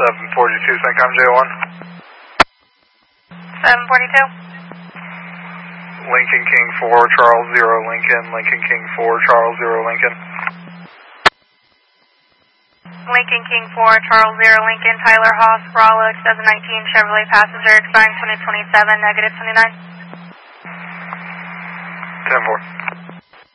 742 Syncom J1. 742. Lincoln King 4, Charles 0 Lincoln, Lincoln King 4, Charles 0 Lincoln. Lincoln King 4, Charles 0 Lincoln, Tyler Haas, Raleigh, 2019 Chevrolet passenger, expiring 2027, -29. 10-4.